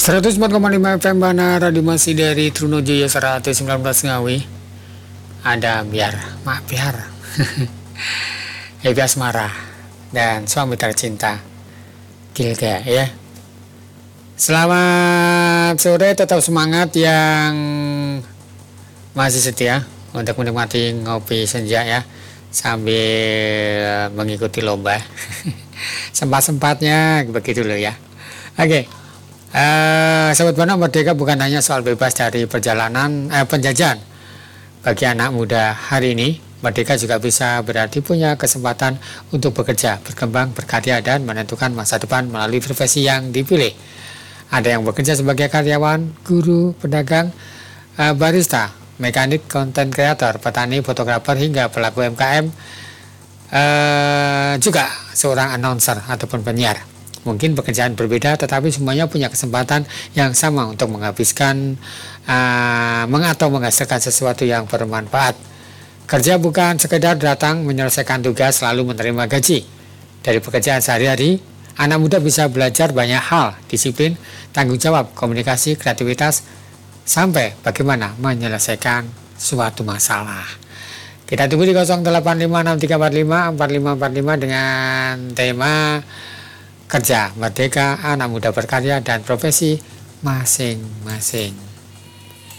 104,5 FM Bana Radio masih dari Trunojoyo 119 Ngawi. Ada Mak Biar Ebi Asmara dan suami tercinta Gilga ya. Selamat sore, tetap semangat yang masih setia untuk menikmati ngopi senja ya, sambil mengikuti lomba. Sempat-sempatnya begitu loh ya. Oke. Sahabat Bana, merdeka bukan hanya soal bebas dari penjajahan. Bagi anak muda hari ini, merdeka juga bisa berarti punya kesempatan untuk bekerja, berkembang, berkarya, dan menentukan masa depan melalui profesi yang dipilih. Ada yang bekerja sebagai karyawan, guru, pedagang, barista, mekanik, konten kreator, petani, fotografer, hingga pelaku UMKM, juga seorang announcer ataupun penyiar. Mungkin pekerjaan berbeda, tetapi semuanya punya kesempatan yang sama untuk menghabiskan atau menghasilkan sesuatu yang bermanfaat. Kerja bukan sekedar datang menyelesaikan tugas lalu menerima gaji. Dari pekerjaan sehari-hari, anak muda bisa belajar banyak hal, disiplin, tanggung jawab, komunikasi, kreativitas, sampai bagaimana menyelesaikan suatu masalah. Kita tunggu di 085634545545 dengan tema kerja, merdeka, anak muda berkarya, dan profesi masing-masing.